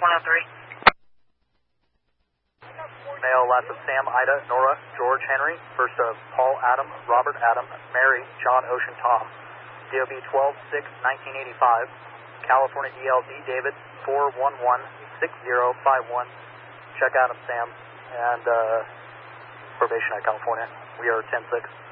Male, last of Sam, Ida, Nora, George Henry. First of Paul Adam, Robert Adam, Mary, John Ocean Tom. DOB 12-6-1985. California DLD David 411-6051. Check Adam Sam and probation at California. We are 10-6.